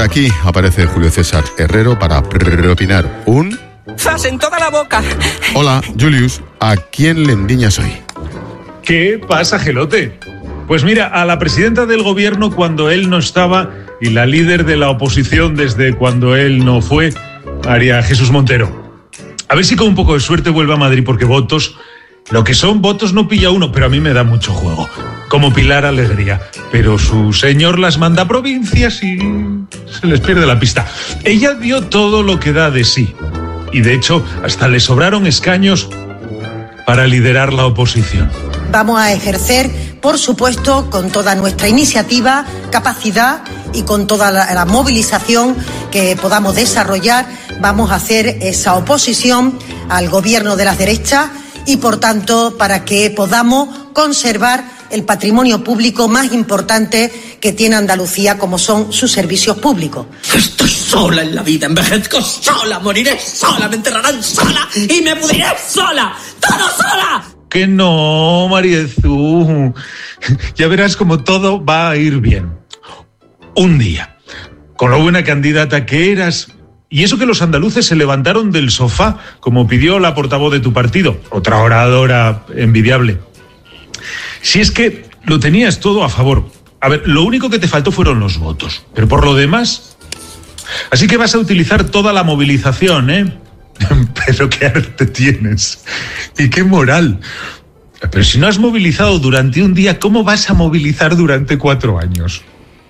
Aquí aparece Julio César Herrero para opinar un... ¡Zas en toda la boca! Hola, Julius, ¿a quién le endiñas hoy? ¿Qué pasa, Gelote? Pues mira, a la presidenta del gobierno cuando él no estaba y la líder de la oposición desde cuando él no fue, María Jesús Montero. A ver si con un poco de suerte vuelve a Madrid, porque votos, lo que son votos no pilla uno, pero a mí me da mucho juego. Como Pilar Alegría. Pero su señor las manda a provincias y se les pierde la pista. Ella dio todo lo que da de sí. Y de hecho, hasta le sobraron escaños para liderar la oposición. Vamos a ejercer, por supuesto, con toda nuestra iniciativa, capacidad y con toda la movilización que podamos desarrollar, vamos a hacer esa oposición al gobierno de las derechas y, por tanto, para que podamos conservar el patrimonio público más importante que tiene Andalucía, como son sus servicios públicos. Estoy sola en la vida, envejezco sola, moriré sola, me enterrarán sola y me pudriré sola, todo sola. Que no, Mariezú. Ya verás como todo va a ir bien. Un día, con lo buena candidata que eras, y eso que los andaluces se levantaron del sofá, como pidió la portavoz de tu partido, otra oradora envidiable. Si es que lo tenías todo a favor. A ver, lo único que te faltó fueron los votos, pero por lo demás... Así que vas a utilizar toda la movilización, ¿eh? Pero qué arte tienes y qué moral. Pero si no has movilizado durante un día, ¿cómo vas a movilizar durante 4 años?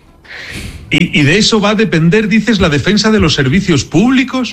¿Y de eso va a depender, dices, la defensa de los servicios públicos?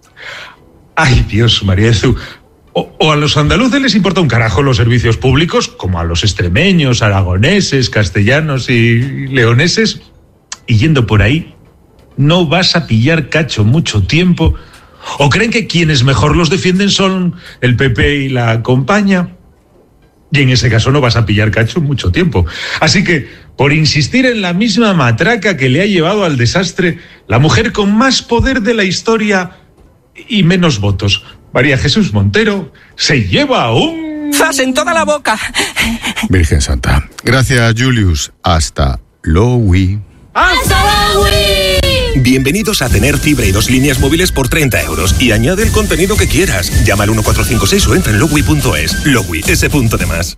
Ay, Dios, Mariezú. O a los andaluces les importa un carajo los servicios públicos, como a los extremeños, aragoneses, castellanos y leoneses, y yendo por ahí, no vas a pillar cacho mucho tiempo. ¿O creen que quienes mejor los defienden son el PP y la compañía? Y en ese caso no vas a pillar cacho mucho tiempo. Así que, por insistir en la misma matraca que le ha llevado al desastre, la mujer con más poder de la historia y menos votos, María Jesús Montero, se lleva un... ¡Zas en toda la boca! Virgen Santa. Gracias, Julius. Hasta luego. ¡Hasta luego! Bienvenidos a tener fibra y 2 líneas móviles por 30 euros y añade el contenido que quieras. Llama al 1456 o entra en Lowi.es. Lowi, ese punto de más.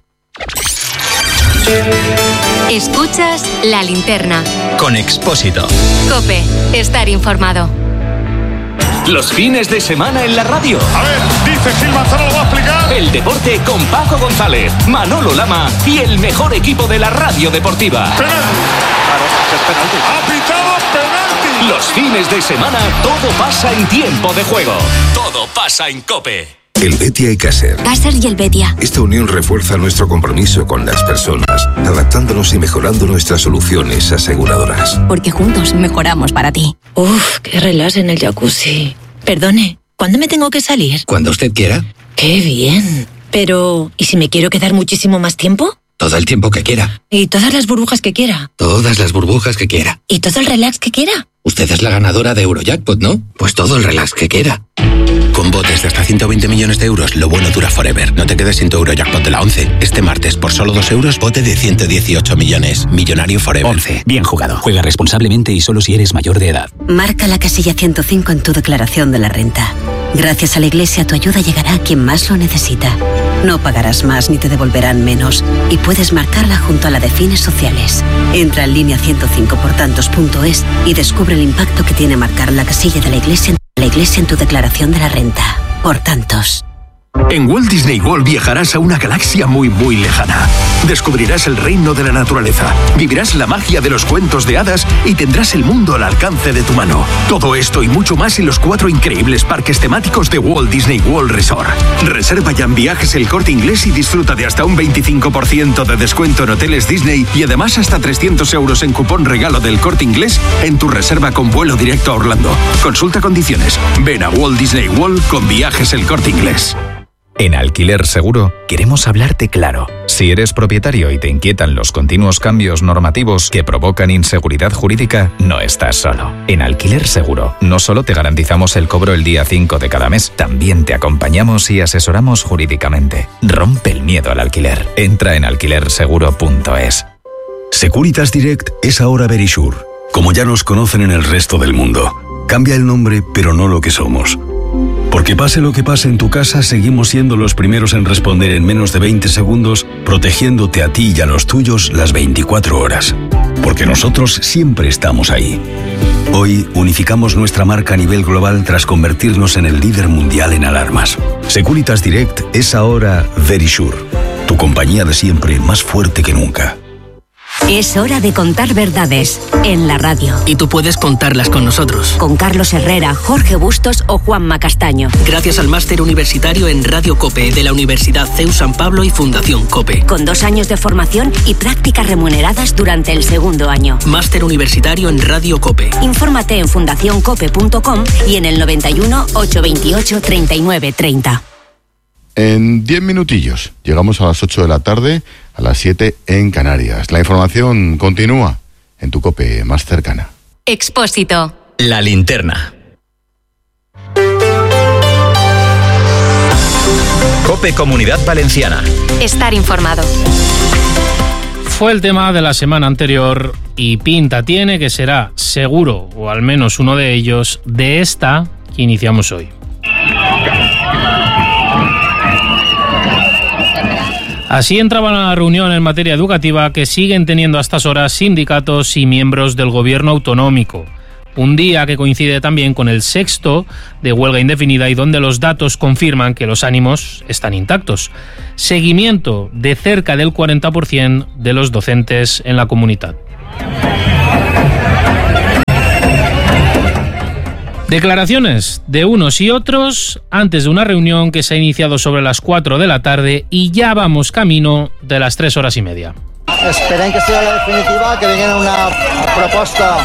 Escuchas La Linterna. Con Expósito. COPE. Estar informado. Los fines de semana en la radio. A ver, dice Gil Manzano, lo va a explicar. El deporte con Paco González, Manolo Lama y el mejor equipo de la radio deportiva. Penalti. Claro, es penalti. Ha pitado penalti. Los fines de semana todo pasa en tiempo de juego. Todo pasa en COPE. El Betia y Caser. Caser y el Betia. Esta unión refuerza nuestro compromiso con las personas, adaptándonos y mejorando nuestras soluciones aseguradoras. Porque juntos mejoramos para ti. Uf, qué relax en el jacuzzi. Perdone, ¿cuándo me tengo que salir? Cuando usted quiera. ¡Qué bien! Pero, ¿y si me quiero quedar muchísimo más tiempo? Todo el tiempo que quiera. ¿Y todas las burbujas que quiera? Todas las burbujas que quiera. ¿Y todo el relax que quiera? Usted es la ganadora de Eurojackpot, ¿no? Pues todo el relax que quiera. Con botes de hasta 120 millones de euros, lo bueno dura forever. No te quedes sin tu Eurojackpot de la 11. Este martes, por solo 2 euros, bote de 118 millones. Millonario forever. 11. Bien jugado. Juega responsablemente y solo si eres mayor de edad. Marca la casilla 105 en tu declaración de la renta. Gracias a la Iglesia, tu ayuda llegará a quien más lo necesita. No pagarás más ni te devolverán menos. Y puedes marcarla junto a la de fines sociales. Entra en línea 105portantos.es y descubre el impacto que tiene marcar la casilla de la Iglesia en tu declaración de la renta. Por tantos. En Walt Disney World viajarás a una galaxia muy, muy lejana. Descubrirás el reino de la naturaleza, vivirás la magia de los cuentos de hadas y tendrás el mundo al alcance de tu mano. Todo esto y mucho más en los 4 increíbles parques temáticos de Walt Disney World Resort. Reserva ya en Viajes El Corte Inglés y disfruta de hasta un 25% de descuento en hoteles Disney y además hasta 300 euros en cupón regalo del Corte Inglés en tu reserva con vuelo directo a Orlando. Consulta condiciones. Ven a Walt Disney World con Viajes El Corte Inglés. En Alquiler Seguro queremos hablarte claro. Si eres propietario y te inquietan los continuos cambios normativos que provocan inseguridad jurídica, no estás solo. En Alquiler Seguro no solo te garantizamos el cobro el día 5 de cada mes, también te acompañamos y asesoramos jurídicamente. Rompe el miedo al alquiler. Entra en alquilerseguro.es. Securitas Direct es ahora Verisure. como ya nos conocen en el resto del mundo. Cambia el nombre, pero no lo que somos. Porque pase lo que pase en tu casa, seguimos siendo los primeros en responder en menos de 20 segundos, protegiéndote a ti y a los tuyos las 24 horas. Porque nosotros siempre estamos ahí. Hoy unificamos nuestra marca a nivel global tras convertirnos en el líder mundial en alarmas. Securitas Direct es ahora Verisure, tu compañía de siempre más fuerte que nunca. Es hora de contar verdades en la radio. Y tú puedes contarlas con nosotros. Con Carlos Herrera, Jorge Bustos o Juanma Castaño. Gracias al máster universitario en Radio COPE de la Universidad CEU San Pablo y Fundación COPE. Con 2 años de formación y prácticas remuneradas durante el segundo año. Máster universitario en Radio COPE. Infórmate en fundacioncope.com y en el 91 828 39 30. En 10 minutillos llegamos a las 8 de la tarde, a las 7 en Canarias. La información continúa en tu COPE más cercana. Expósito. La linterna. COPE Comunidad Valenciana. Estar informado. Fue el tema de la semana anterior y pinta tiene que será seguro, o al menos uno de ellos, de esta que iniciamos hoy. Así entraban a la reunión en materia educativa que siguen teniendo a estas horas sindicatos y miembros del gobierno autonómico. Un día que coincide también con el 6º de huelga indefinida y donde los datos confirman que los ánimos están intactos. Seguimiento de cerca del 40% de los docentes en la comunidad. Declaraciones de unos y otros antes de una reunión que se ha iniciado sobre las 4 de la tarde y ya vamos camino de las 3 horas y media. Esperem que sigui la definitiva, que vinguin una proposta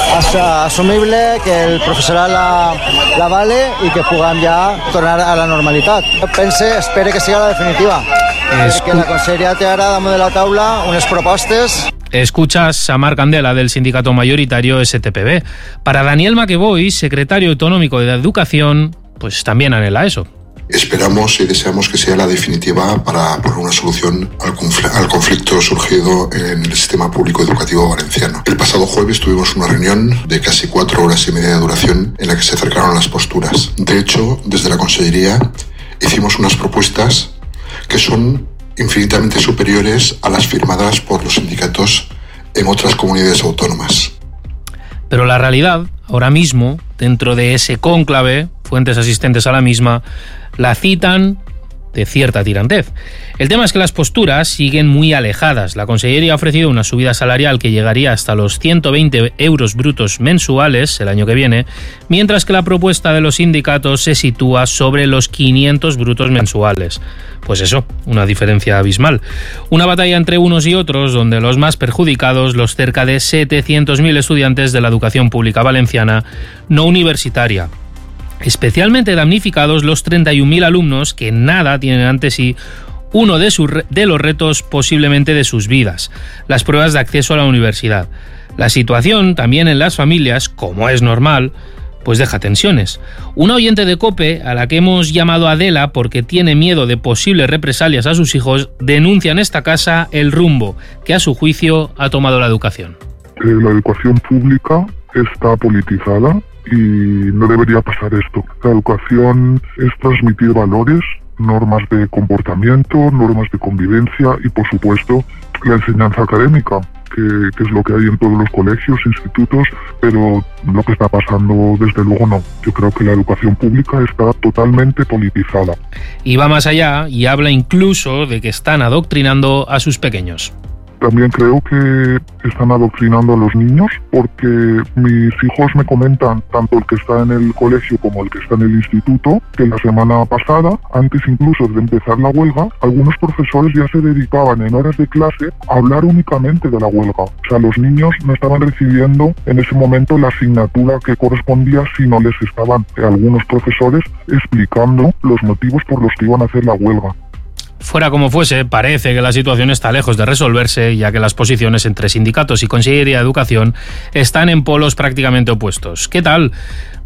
assumible, que el professorat la vale i que puguem ja tornar a la normalitat. Espere que sigui la definitiva, que la conselleria té ara damunt de la taula unes propostes. Escuchas a Marc Candela del sindicato mayoritario STPB. Para Daniel Maqueboy, secretario autonómico de Educación, pues también anhela eso. Esperamos y deseamos que sea la definitiva para poner una solución al conflicto surgido en el sistema público educativo valenciano. El pasado jueves tuvimos una reunión de casi 4 horas y media de duración en la que se acercaron las posturas. De hecho, desde la Consellería hicimos unas propuestas que son infinitamente superiores a las firmadas por los sindicatos en otras comunidades autónomas. Pero la realidad, ahora mismo, dentro de ese cónclave, fuentes asistentes a la misma, la citan de cierta tirantez. El tema es que las posturas siguen muy alejadas. La Consellería ha ofrecido una subida salarial que llegaría hasta los 120 euros brutos mensuales el año que viene, mientras que la propuesta de los sindicatos se sitúa sobre los 500 brutos mensuales. Pues eso, una diferencia abismal. Una batalla entre unos y otros donde los más perjudicados, los cerca de 700.000 estudiantes de la educación pública valenciana no universitaria. Especialmente damnificados los 31.000 alumnos que nada tienen ante sí uno de los retos posiblemente de sus vidas, las pruebas de acceso a la universidad. La situación también en las familias, como es normal, pues deja tensiones. Una oyente de COPE, a la que hemos llamado Adela porque tiene miedo de posibles represalias a sus hijos, denuncia en esta casa el rumbo que a su juicio ha tomado la educación. La educación pública está politizada y no debería pasar esto. La educación es transmitir valores, normas de comportamiento, normas de convivencia y, por supuesto, la enseñanza académica, que es lo que hay en todos los colegios, institutos, pero lo que está pasando desde luego no. Yo creo que la educación pública está totalmente politizada. Y va más allá y habla incluso de que están adoctrinando a sus pequeños. También creo que están adoctrinando a los niños porque mis hijos me comentan, tanto el que está en el colegio como el que está en el instituto, que la semana pasada, antes incluso de empezar la huelga, algunos profesores ya se dedicaban en horas de clase a hablar únicamente de la huelga. O sea, los niños no estaban recibiendo en ese momento la asignatura que correspondía si no les estaban algunos profesores explicando los motivos por los que iban a hacer la huelga. Fuera como fuese, parece que la situación está lejos de resolverse, ya que las posiciones entre sindicatos y Consellería de Educación están en polos prácticamente opuestos. ¿Qué tal?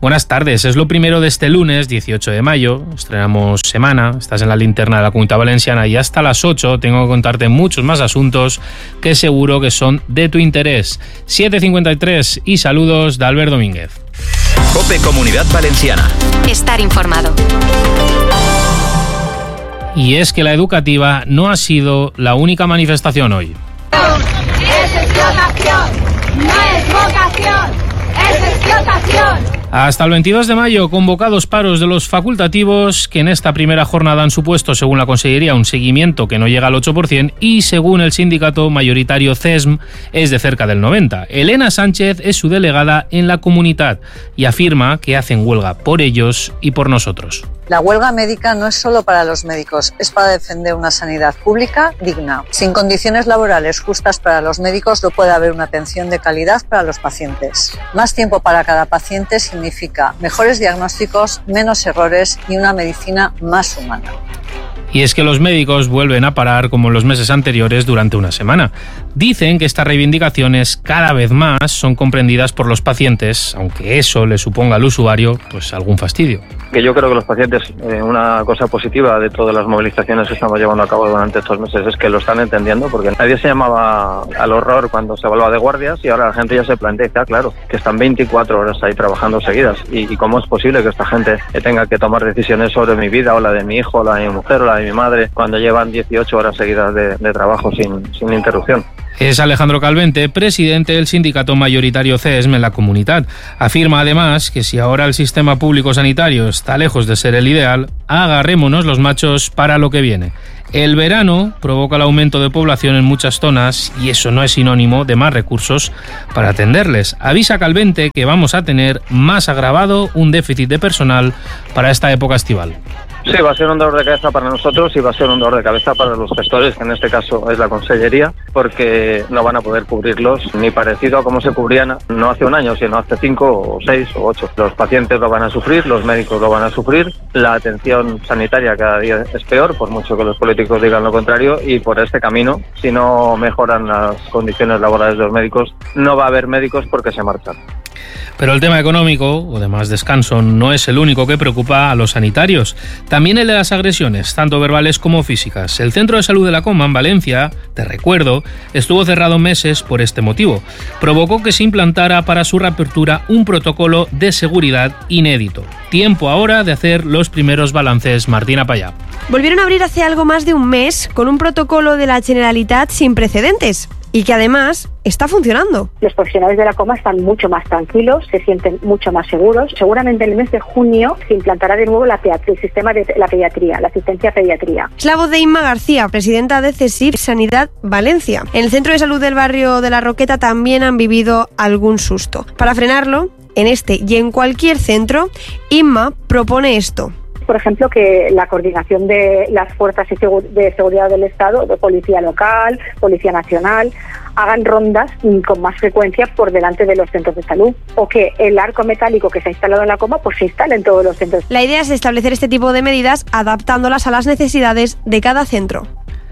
Buenas tardes, es lo primero de este lunes 18 de mayo, estrenamos semana, estás en la linterna de la Comunidad Valenciana y hasta las 8 tengo que contarte muchos más asuntos que seguro que son de tu interés. 7:53 y saludos de Albert Domínguez. COPE Comunidad Valenciana. Estar informado. Y es que la educativa no ha sido la única manifestación hoy. Es explotación, no es vocación, es explotación. Hasta el 22 de mayo, convocados paros de los facultativos, que en esta primera jornada han supuesto, según la Consellería, un seguimiento que no llega al 8% y, según el sindicato mayoritario CESM, es de cerca del 90%. Elena Sánchez es su delegada en la comunidad y afirma que hacen huelga por ellos y por nosotros. La huelga médica no es solo para los médicos, es para defender una sanidad pública digna. Sin condiciones laborales justas para los médicos no puede haber una atención de calidad para los pacientes. Más tiempo para cada paciente significa mejores diagnósticos, menos errores y una medicina más humana. Y es que los médicos vuelven a parar como en los meses anteriores durante una semana. Dicen que estas reivindicaciones cada vez más son comprendidas por los pacientes, aunque eso le suponga al usuario pues algún fastidio. Que yo creo que los pacientes, una cosa positiva de todas las movilizaciones que estamos llevando a cabo durante estos meses es que lo están entendiendo, porque nadie se llamaba al horror cuando se hablaba de guardias y ahora la gente ya se plantea, claro, que están 24 horas ahí trabajando seguidas y cómo es posible que esta gente tenga que tomar decisiones sobre mi vida o la de mi hijo, o la de mi mujer o la de mi madre cuando llevan 18 horas seguidas de trabajo sin interrupción. Es Alejandro Calvente, presidente del sindicato mayoritario CESM en la comunidad. Afirma además que si ahora el sistema público sanitario está lejos de ser el ideal, agarrémonos los machos para lo que viene. El verano provoca el aumento de población en muchas zonas y eso no es sinónimo de más recursos para atenderles. Avisa Calvente que vamos a tener más agravado un déficit de personal para esta época estival. Sí, va a ser un dolor de cabeza para nosotros y va a ser un dolor de cabeza para los gestores, que en este caso es la Consellería, porque no van a poder cubrirlos ni parecido a cómo se cubrían no hace un año, sino hace 5 o 6 o 8. Los pacientes lo van a sufrir, los médicos lo van a sufrir, la atención sanitaria cada día es peor, por mucho que los políticos digan lo contrario, y por este camino, si no mejoran las condiciones laborales de los médicos, no va a haber médicos porque se marchan. Pero el tema económico, o de más descanso, no es el único que preocupa a los sanitarios. También el de las agresiones, tanto verbales como físicas. El Centro de Salud de la Coma, en Valencia, te recuerdo, estuvo cerrado meses por este motivo. Provocó que se implantara para su reapertura un protocolo de seguridad inédito. Tiempo ahora de hacer los primeros balances. Martina Payá. Volvieron a abrir hace algo más de un mes con un protocolo de la Generalitat sin precedentes. Y que además está funcionando. Los profesionales de la coma están mucho más tranquilos, se sienten mucho más seguros. Seguramente en el mes de junio se implantará de nuevo el sistema de la pediatría, la asistencia a pediatría. Es la voz de Inma García, presidenta de CESIF Sanidad Valencia. En el Centro de Salud del barrio de La Roqueta también han vivido algún susto. Para frenarlo, en este y en cualquier centro, Inma propone esto. Por ejemplo, que la coordinación de las fuerzas de seguridad del Estado, de policía local, policía nacional, hagan rondas con más frecuencia por delante de los centros de salud, o que el arco metálico que se ha instalado en la coma pues se instale en todos los centros. La idea es establecer este tipo de medidas adaptándolas a las necesidades de cada centro.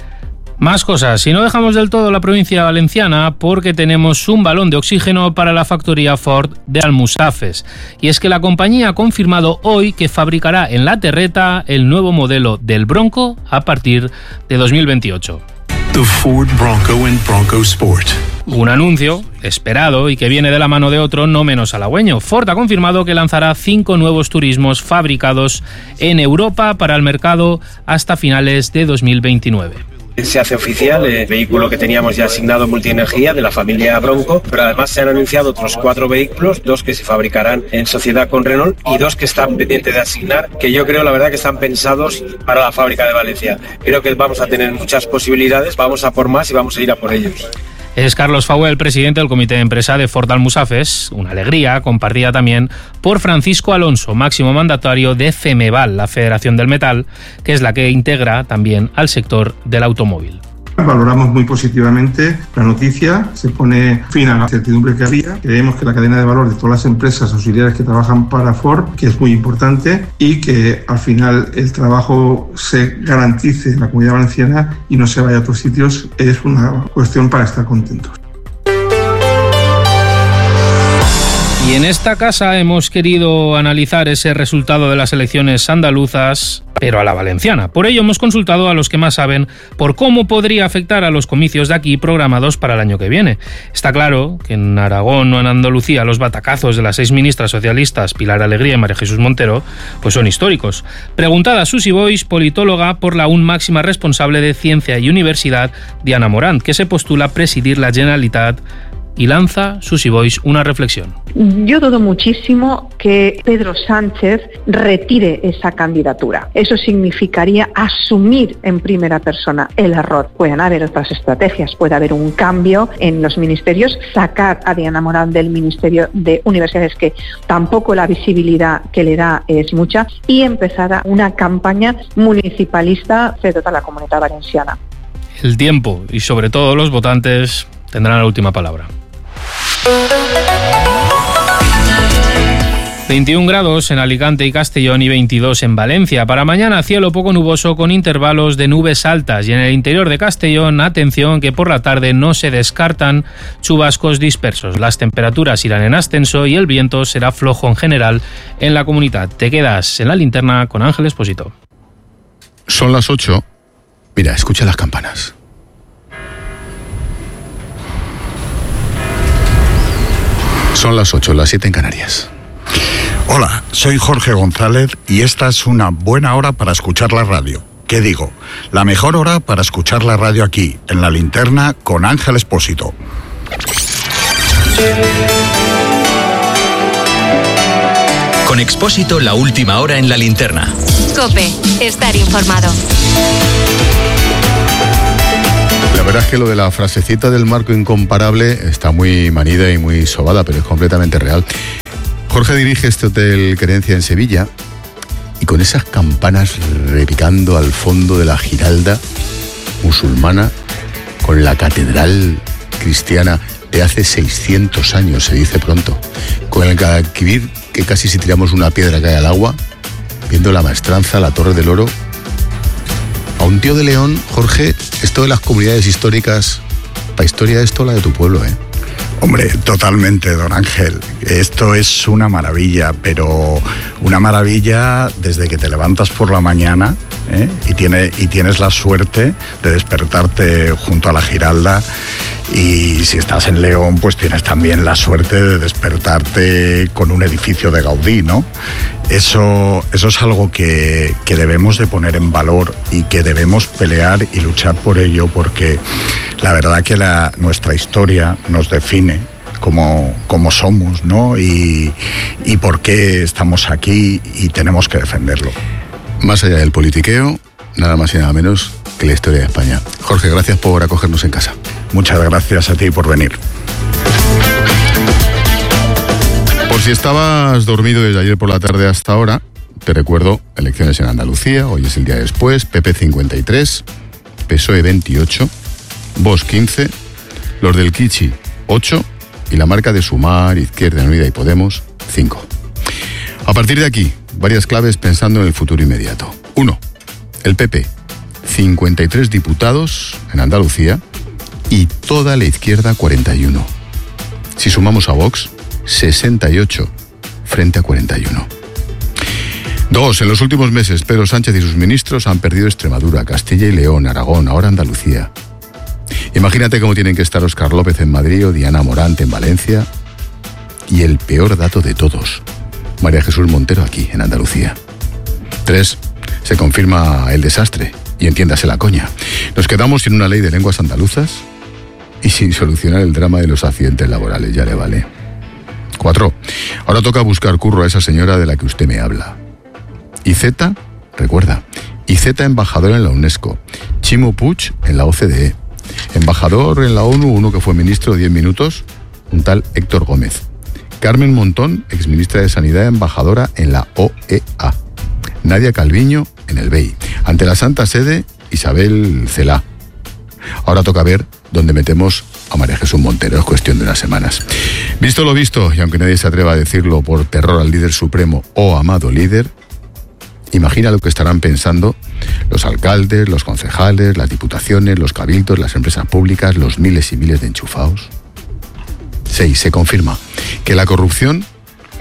Más cosas, y no dejamos del todo la provincia valenciana porque tenemos un balón de oxígeno para la factoría Ford de Almusafes. Y es que la compañía ha confirmado hoy que fabricará en La Terreta el nuevo modelo del Bronco a partir de 2028. The Ford Bronco and Bronco Sport. Un anuncio esperado y que viene de la mano de otro no menos halagüeño. Ford ha confirmado que lanzará 5 nuevos turismos fabricados en Europa para el mercado hasta finales de 2029. Se hace oficial el vehículo que teníamos ya asignado multienergía de la familia Bronco, pero además se han anunciado otros 4 vehículos, 2 que se fabricarán en sociedad con Renault y 2 que están pendientes de asignar, que yo creo la verdad que están pensados para la fábrica de Valencia. Creo que vamos a tener muchas posibilidades, vamos a por más y vamos a ir a por ellos. Es Carlos Fauel, presidente del comité de empresa de Ford Almusafes, una alegría compartida también por Francisco Alonso, máximo mandatario de FEMEVAL, la Federación del Metal, que es la que integra también al sector del automóvil. Valoramos muy positivamente la noticia, se pone fin a la incertidumbre que había. Creemos que la cadena de valor de todas las empresas auxiliares que trabajan para Ford, que es muy importante, y que al final el trabajo se garantice en la Comunidad Valenciana y no se vaya a otros sitios, es una cuestión para estar contentos. Y Y en esta casa hemos querido analizar ese resultado de las elecciones andaluzas, pero a la valenciana. Por ello hemos consultado a los que más saben por cómo podría afectar a los comicios de aquí programados para el año que viene. Está claro que en Aragón o en Andalucía los batacazos de las 6 ministras socialistas Pilar Alegría y María Jesús Montero pues son históricos. Preguntada a Susi Boix, politóloga por la aún máxima responsable de Ciencia y Universidad, Diana Morant, que se postula a presidir la Generalitat, y lanza Susi Boix una reflexión. Yo dudo muchísimo que Pedro Sánchez retire esa candidatura. Eso significaría asumir en primera persona el error. Pueden haber otras estrategias, puede haber un cambio en los ministerios, sacar a Diana Morant del Ministerio de Universidades, que tampoco la visibilidad que le da es mucha, y empezar una campaña municipalista de toda la Comunidad Valenciana. El tiempo y sobre todo los votantes tendrán la última palabra. 21 grados en Alicante y Castellón y 22 en Valencia. Para mañana cielo poco nuboso con intervalos de nubes altas, y en el interior de Castellón, atención que por la tarde no se descartan chubascos dispersos. Las temperaturas irán en ascenso y el viento será flojo en general en la comunidad. Te quedas en la linterna con Ángel Expósito. Son las 8. Mira, escucha las campanas. Son las 8, las 7 en Canarias. Hola, soy Jorge González y esta es una buena hora para escuchar la radio. ¿Qué digo? La mejor hora para escuchar la radio aquí, en la linterna con Ángel Expósito. Con Expósito, la última hora en la linterna. COPE, estar informado. La verdad es que lo de la frasecita del marco incomparable está muy manida y muy sobada, pero es completamente real. Jorge dirige este hotel Querencia en Sevilla y con esas campanas repicando al fondo de la Giralda musulmana, con la catedral cristiana de hace 600 años, se dice pronto, con el Guadalquivir que casi si tiramos una piedra cae al agua, viendo la Maestranza, la Torre del Oro. A un tío de León, Jorge, esto de las comunidades históricas, para historia esto la de tu pueblo, ¿eh? Hombre, totalmente, don Ángel. Esto es una maravilla, pero una maravilla desde que te levantas por la mañana, ¿eh? y tienes la suerte de despertarte junto a la Giralda. Y si estás en León, pues tienes también la suerte de despertarte con un edificio de Gaudí, ¿no? Eso es algo que debemos de poner en valor y que debemos pelear y luchar por ello, porque la verdad que nuestra historia nos define como somos, ¿no? Y por qué estamos aquí y tenemos que defenderlo. Más allá del politiqueo, nada más y nada menos que la historia de España. Jorge, gracias por acogernos en casa. Muchas gracias a ti por venir. Por si estabas dormido desde ayer por la tarde hasta ahora, te recuerdo, elecciones en Andalucía, hoy es el día después, PP 53, PSOE 28, Vox 15, los del Kichi 8 y la marca de Sumar, Izquierda Unida y Podemos 5. A partir de aquí, varias claves pensando en el futuro inmediato. 1. El PP, 53 diputados en Andalucía y toda la izquierda 41. Si sumamos a Vox, 68 frente a 41. 2. En los últimos meses, Pedro Sánchez y sus ministros han perdido Extremadura, Castilla y León, Aragón, ahora Andalucía. Imagínate cómo tienen que estar Óscar López en Madrid o Diana Morant en Valencia. Y el peor dato de todos, María Jesús Montero aquí, en Andalucía. 3. Se confirma el desastre, y entiéndase la coña. Nos quedamos sin una ley de lenguas andaluzas y sin solucionar el drama de los accidentes laborales, ya le vale. 4. Ahora toca buscar curro a esa señora de la que usted me habla. Y Z, recuerda, embajador en la UNESCO, Chimo Puig en la OCDE, embajador en la ONU, uno que fue ministro 10 minutos, un tal Héctor Gómez, Carmen Montón, exministra de Sanidad, embajadora en la OEA, Nadia Calviño en el BEI, ante la Santa Sede, Isabel Celá. Ahora toca ver dónde metemos a María Jesús Montero, es cuestión de unas semanas. Visto lo visto, y aunque nadie se atreva a decirlo por terror al líder supremo o amado líder, imagina lo que estarán pensando los alcaldes, los concejales, las diputaciones, los cabildos, las empresas públicas, los miles y miles de enchufados. 6. Se confirma que la corrupción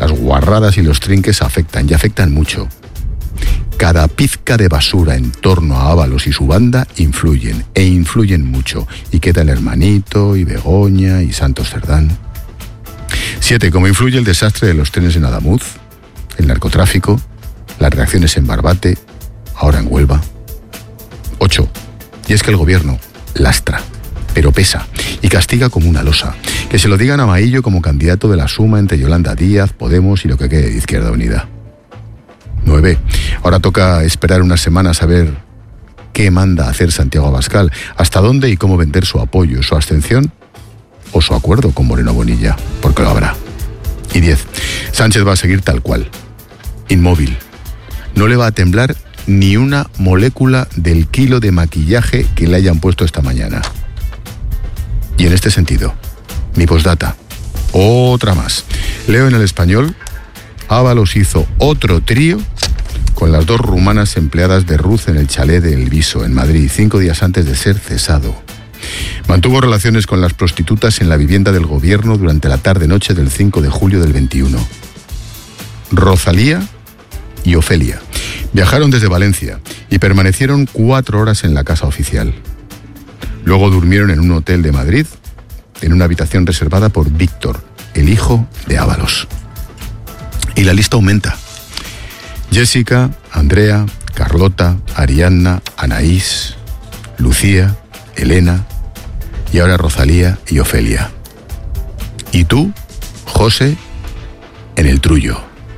Las guarradas y los trinques afectan, y afectan mucho. Cada pizca de basura en torno a Ábalos y su banda influyen, e influyen mucho. Y queda el Hermanito, y Begoña, y Santos Cerdán. 7. Cómo influye el desastre de los trenes en Adamuz, el narcotráfico, las reacciones en Barbate, ahora en Huelva. 8. Y es que el gobierno lastra, pero pesa, y castiga como una losa. Que se lo digan a Maillo como candidato de la suma entre Yolanda Díaz, Podemos y lo que quede de Izquierda Unida. 9. Ahora toca esperar unas semanas a ver qué manda hacer Santiago Abascal, hasta dónde y cómo vender su apoyo, su abstención o su acuerdo con Moreno Bonilla, porque lo habrá. Y 10. Sánchez va a seguir tal cual, inmóvil. No le va a temblar ni una molécula del kilo de maquillaje que le hayan puesto esta mañana. Y en este sentido, mi postdata, otra más. Leo en El Español, Ábalos hizo otro trío con las 2 rumanas empleadas de Ruz en el chalet de El Viso, en Madrid, 5 días antes de ser cesado. Mantuvo relaciones con las prostitutas en la vivienda del gobierno durante la tarde-noche del 5 de julio del 21. Rosalía y Ofelia viajaron desde Valencia y permanecieron 4 horas en la casa oficial. Luego durmieron en un hotel de Madrid, en una habitación reservada por Víctor, el hijo de Ábalos. Y la lista aumenta. Jessica, Andrea, Carlota, Ariadna, Anaís, Lucía, Elena y ahora Rosalía y Ofelia. Y tú, José, en el trullo.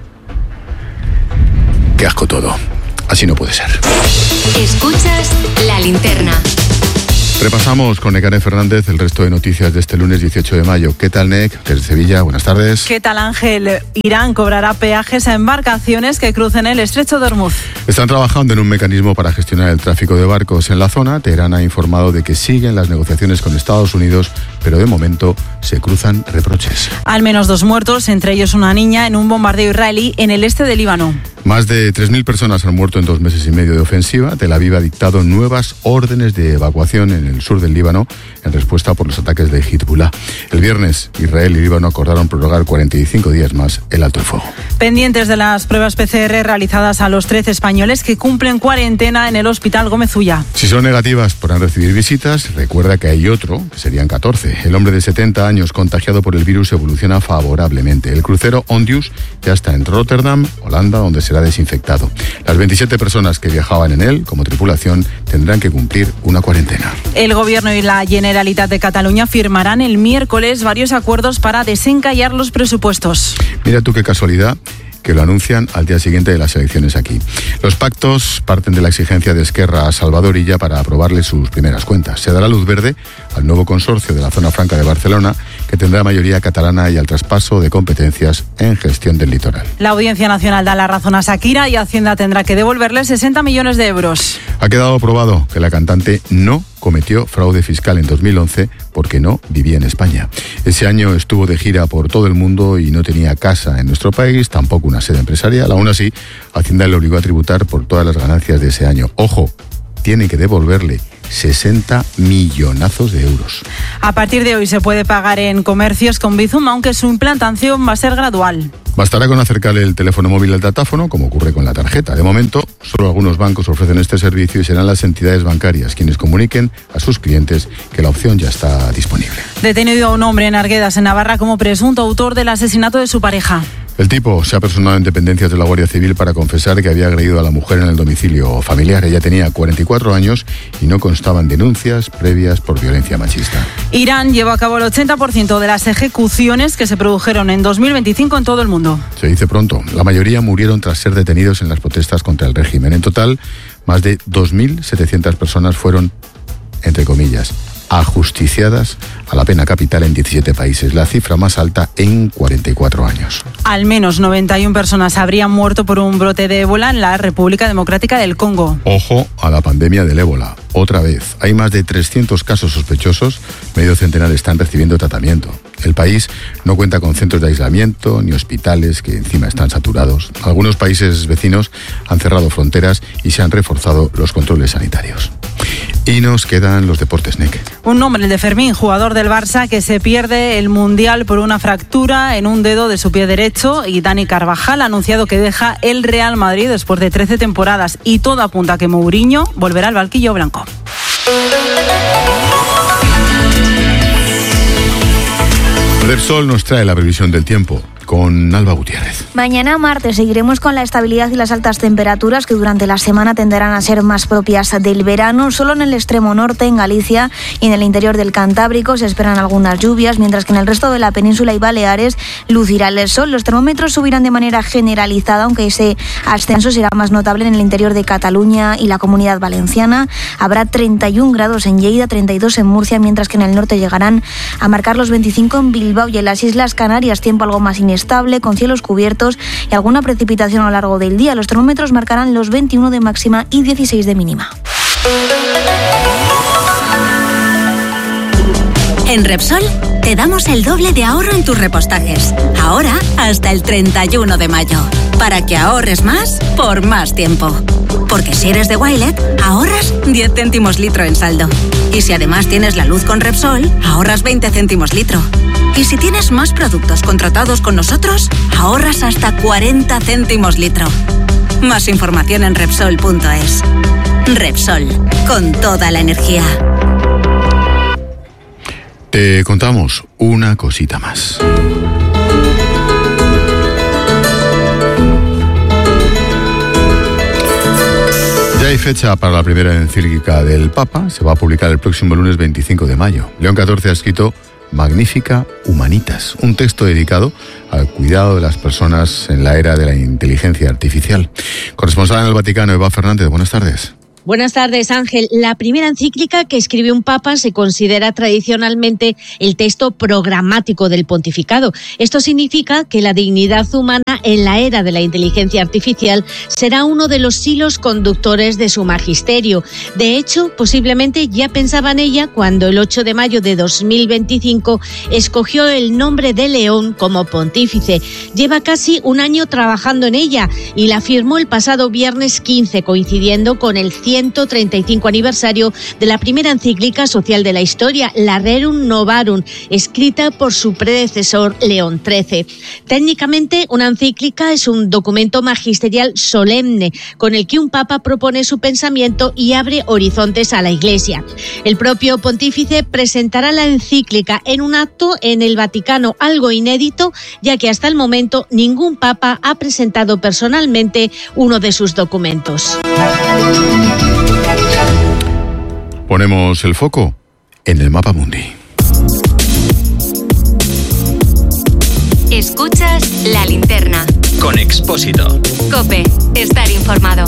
Qué asco todo. Así no puede ser. Escuchas La Linterna. Repasamos con Nekane Fernández el resto de noticias de este lunes 18 de mayo. ¿Qué tal, Nek? Desde Sevilla, buenas tardes. ¿Qué tal, Ángel? Irán cobrará peajes a embarcaciones que crucen el estrecho de Hormuz. Están trabajando en un mecanismo para gestionar el tráfico de barcos en la zona. Teherán ha informado de que siguen las negociaciones con Estados Unidos, pero de momento se cruzan reproches. Al menos 2 muertos, entre ellos una niña, en un bombardeo israelí en el este de Líbano. Más de 3.000 personas han muerto en 2 meses y medio de ofensiva. Tel Aviv ha dictado nuevas órdenes de evacuación en el sur del Líbano en respuesta por los ataques de Hezbollah. El viernes, Israel y Líbano acordaron prorrogar 45 días más el alto el fuego. Pendientes de las pruebas PCR realizadas a los 13 españoles que cumplen cuarentena en el Hospital Gómez Ulla. Si son negativas, podrán recibir visitas. Recuerda que hay otro, que serían 14. El hombre de 70 años contagiado por el virus evoluciona favorablemente. El crucero Ondius ya está en Rotterdam, Holanda, donde será desinfectado. Las 27 personas que viajaban en él como tripulación tendrán que cumplir una cuarentena. El Gobierno y la Generalitat de Cataluña firmarán el miércoles varios acuerdos para desencallar los presupuestos. Mira tú qué casualidad que lo anuncian al día siguiente de las elecciones aquí. Los pactos parten de la exigencia de Esquerra a Salvador Illa para aprobarle sus primeras cuentas. Se dará luz verde al nuevo consorcio de la Zona Franca de Barcelona, que tendrá mayoría catalana, y al traspaso de competencias en gestión del litoral. La Audiencia Nacional da la razón a Shakira y Hacienda tendrá que devolverle 60 millones de euros. Ha quedado probado que la cantante no cometió fraude fiscal en 2011 porque no vivía en España. Ese año estuvo de gira por todo el mundo y no tenía casa en nuestro país, tampoco una sede empresarial. Aún así, Hacienda le obligó a tributar por todas las ganancias de ese año. Ojo, tiene que devolverle 60 millonazos de euros. A partir de hoy se puede pagar en comercios con Bizum, aunque su implantación va a ser gradual. Bastará con acercarle el teléfono móvil al datáfono, como ocurre con la tarjeta. De momento, solo algunos bancos ofrecen este servicio y serán las entidades bancarias quienes comuniquen a sus clientes que la opción ya está disponible. Detenido a un hombre en Arguedas, en Navarra, como presunto autor del asesinato de su pareja. El tipo se ha personado en dependencias de la Guardia Civil para confesar que había agredido a la mujer en el domicilio familiar. Ella tenía 44 años y no constaban denuncias previas por violencia machista. Irán llevó a cabo el 80% de las ejecuciones que se produjeron en 2025 en todo el mundo. Se dice pronto. La mayoría murieron tras ser detenidos en las protestas contra el régimen. En total, más de 2.700 personas fueron, entre comillas, ajusticiadas a la pena capital en 17 países, la cifra más alta en 44 años. Al menos 91 personas habrían muerto por un brote de ébola en la República Democrática del Congo. Ojo a la pandemia del ébola. Otra vez, hay más de 300 casos sospechosos, medio centenar están recibiendo tratamiento. El país no cuenta con centros de aislamiento ni hospitales, que encima están saturados. Algunos países vecinos han cerrado fronteras y se han reforzado los controles sanitarios. Y nos quedan los deportes, Nick. Un nombre, el de Fermín, jugador del Barça, que se pierde el Mundial por una fractura en un dedo de su pie derecho. Y Dani Carvajal ha anunciado que deja el Real Madrid después de 13 temporadas. Y todo apunta a que Mourinho volverá al banquillo blanco. Repsol nos trae la previsión del tiempo con Alba Gutiérrez. Mañana martes seguiremos con la estabilidad y las altas temperaturas que durante la semana tenderán a ser más propias del verano. Solo en el extremo norte, en Galicia y en el interior del Cantábrico se esperan algunas lluvias, mientras que en el resto de la península y Baleares lucirá el sol. Los termómetros subirán de manera generalizada, aunque ese ascenso será más notable en el interior de Cataluña y la Comunidad Valenciana. Habrá 31 grados en Lleida, 32 en Murcia, mientras que en el norte llegarán a marcar los 25 en Bilbao y en las Islas Canarias. Tiempo algo más inestable, con cielos cubiertos y alguna precipitación a lo largo del día. Los termómetros marcarán los 21 de máxima y 16 de mínima. En Repsol te damos el doble de ahorro en tus repostajes. Ahora hasta el 31 de mayo. Para que ahorres más por más tiempo. Porque si eres de Wilet, ahorras 10 céntimos litro en saldo. Y si además tienes la luz con Repsol, ahorras 20 céntimos litro. Y si tienes más productos contratados con nosotros, ahorras hasta 40 céntimos litro. Más información en Repsol.es. Repsol, con toda la energía. Te contamos una cosita más. Ya hay fecha para la primera encíclica del Papa. Se va a publicar el próximo lunes 25 de mayo. León XIV ha escrito Magnifica Humanitas, un texto dedicado al cuidado de las personas en la era de la inteligencia artificial. Corresponsal en el Vaticano, Eva Fernández, buenas tardes. Buenas tardes, Ángel. La primera encíclica que escribe un papa se considera tradicionalmente el texto programático del pontificado. Esto significa que la dignidad humana en la era de la inteligencia artificial será uno de los hilos conductores de su magisterio. De hecho, posiblemente ya pensaba en ella cuando el 8 de mayo de 2025 escogió el nombre de León como pontífice. Lleva casi un año trabajando en ella y la firmó el pasado viernes 15, coincidiendo con el 135 aniversario de la primera encíclica social de la historia, la Rerum Novarum, escrita por su predecesor León XIII. Técnicamente, una encíclica es un documento magisterial solemne con el que un papa propone su pensamiento y abre horizontes a la Iglesia. El propio pontífice presentará la encíclica en un acto en el Vaticano, algo inédito, ya que hasta el momento ningún papa ha presentado personalmente uno de sus documentos. Ponemos el foco en el Mapa Mundi. Escuchas La Linterna. Con Expósito. COPE. Estar informado.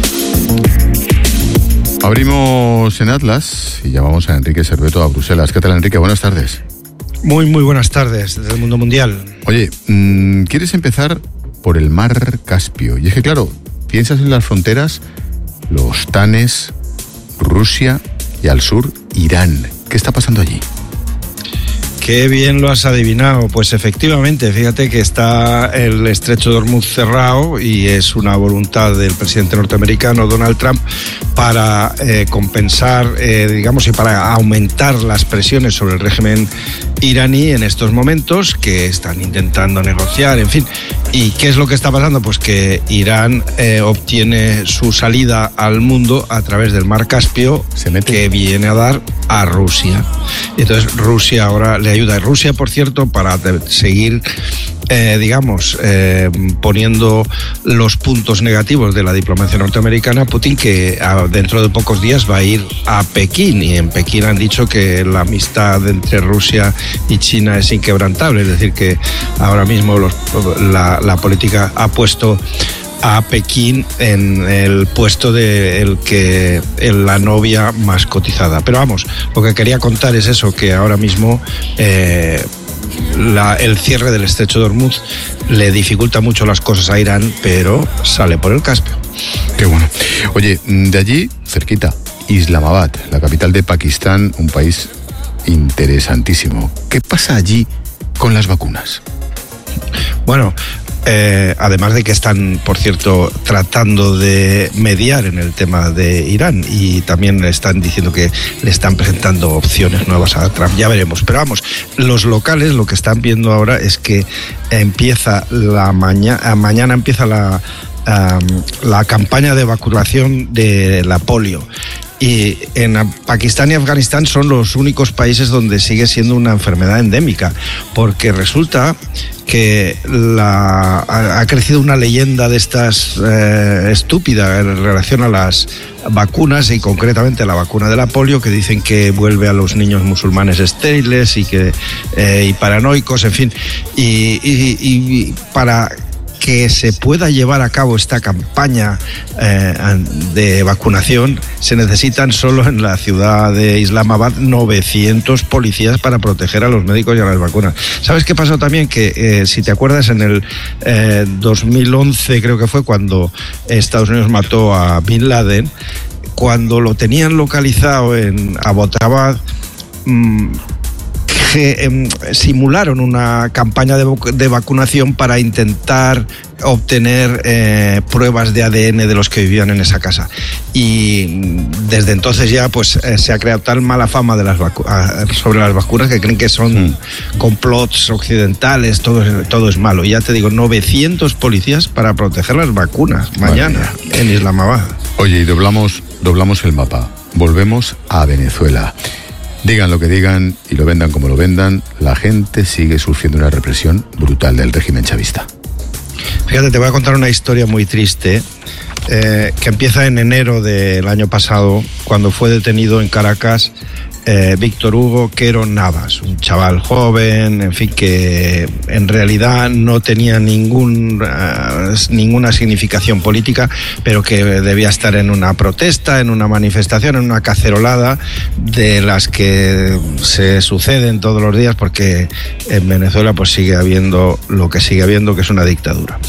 Abrimos en Atlas y llamamos a Enrique Serveto a Bruselas. ¿Qué tal, Enrique? Buenas tardes. Muy buenas tardes desde el mundo mundial. Oye, ¿quieres empezar por el mar Caspio? Y es que, claro, piensas en las fronteras, los Tanes, Rusia y al sur, Irán. ¿Qué está pasando allí? Qué bien lo has adivinado. Pues efectivamente, fíjate que está el estrecho de Hormuz cerrado y es una voluntad del presidente norteamericano Donald Trump para compensar, digamos, y para aumentar las presiones sobre el régimen iraní en estos momentos, que están intentando negociar, en fin. ¿Y qué es lo que está pasando? Pues que Irán obtiene su salida al mundo a través del mar Caspio, que viene a dar a Rusia. Y entonces Rusia ahora le ayuda. Rusia, por cierto, para seguir, poniendo los puntos negativos de la diplomacia norteamericana, Putin, que dentro de pocos días va a ir a Pekín, y en Pekín han dicho que la amistad entre Rusia y China es inquebrantable, es decir, que ahora mismo la política ha puesto a Pekín en el puesto de la novia más cotizada. Pero vamos, lo que quería contar es eso, que ahora mismo el cierre del estrecho de Hormuz le dificulta mucho las cosas a Irán, pero sale por el Caspio. Qué bueno. Oye, de allí, cerquita, Islamabad, la capital de Pakistán, un país interesantísimo. ¿Qué pasa allí con las vacunas? Bueno, Además de que están, por cierto, tratando de mediar en el tema de Irán, y también le están diciendo que le están presentando opciones nuevas a Trump. Ya veremos. Pero vamos, los locales lo que están viendo ahora es que empieza mañana empieza la campaña de vacunación de la polio. Y en Pakistán y Afganistán son los únicos países donde sigue siendo una enfermedad endémica, porque resulta que ha crecido una leyenda de estas estúpida en relación a las vacunas, y concretamente la vacuna de la polio, que dicen que vuelve a los niños musulmanes estériles y paranoicos, en fin, y para que se pueda llevar a cabo esta campaña de vacunación, se necesitan solo en la ciudad de Islamabad 900 policías para proteger a los médicos y a las vacunas. ¿Sabes qué pasó también? Que si te acuerdas, en el 2011 creo que fue cuando Estados Unidos mató a Bin Laden, cuando lo tenían localizado en Abbottabad, simularon una campaña de vacunación para intentar obtener pruebas de ADN de los que vivían en esa casa, y desde entonces ya pues se ha creado tal mala fama de sobre las vacunas que creen que son complots occidentales, todo es malo. Y ya te digo, 900 policías para proteger las vacunas mañana en Islamabad. Oye, y doblamos el mapa, volvemos a Venezuela. Digan lo que digan y lo vendan como lo vendan, la gente sigue sufriendo una represión brutal del régimen chavista. Fíjate, te voy a contar una historia muy triste que empieza en enero del año pasado, cuando fue detenido en Caracas Víctor Hugo Quero Navas, un chaval joven, en fin, que en realidad no tenía ninguna significación política, pero que debía estar en una protesta, en una manifestación, en una cacerolada de las que se suceden todos los días, porque en Venezuela pues sigue habiendo lo que sigue habiendo, que es una dictadura.